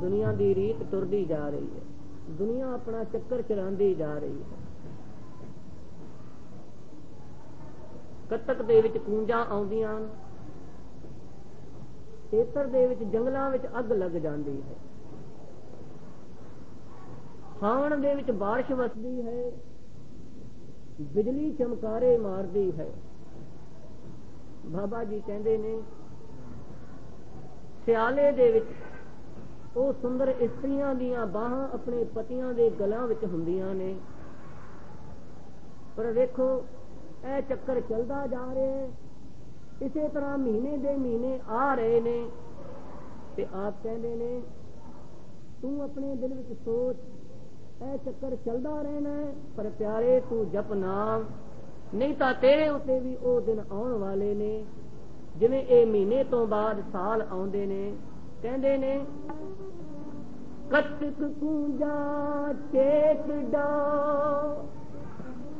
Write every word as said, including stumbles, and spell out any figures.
दुनिया की रीत तुरदी जा रही है, दुनिया अपना चक्कर चलाती जा रही है। कतक दे विच कूंजां आउंदियां, खेतर दे विच जंगलां विच अग लग जाती है, सावण दे विच बारिश वसदी है, बिजली चमकारे मारदी है। बाबा जी कहते ने सियाले दे विच ਉਹ ਸੁੰਦਰ ਇਸਤਰੀਆਂ ਦੀਆਂ ਬਾਹਾਂ ਆਪਣੇ ਪਤੀਆਂ ਦੇ ਗਲਾਂ ਵਿੱਚ ਹੁੰਦੀਆਂ ਨੇ, ਪਰ ਵੇਖੋ ਇਹ ਚੱਕਰ ਚੱਲਦਾ ਜਾ ਰਿਹਾ ਹੈ। ਇਸੇ ਤਰ੍ਹਾਂ ਮਹੀਨੇ ਦੇ ਮਹੀਨੇ ਆ ਰਹੇ ਨੇ ਤੇ ਆਪ ਕਹਿੰਦੇ ਨੇ ਤੂੰ ਆਪਣੇ ਦਿਲ ਵਿੱਚ ਸੋਚ ਇਹ ਚੱਕਰ ਚੱਲਦਾ ਰਹਿਣਾ ਹੈ, ਪਰ ਪਿਆਰੇ ਤੂੰ ਜਪ ਨਾਮ, ਨਹੀਂ ਤਾਂ ਤੇਰੇ ਉੱਤੇ ਵੀ ਉਹ ਦਿਨ ਆਉਣ ਵਾਲੇ ਨੇ ਜਿਵੇਂ ਇਹ ਮਹੀਨੇ ਤੋਂ ਬਾਅਦ ਸਾਲ ਆਉਂਦੇ ਨੇ। ਕਹਿੰਦੇ ਨੇ कतक कूंजा चेत डा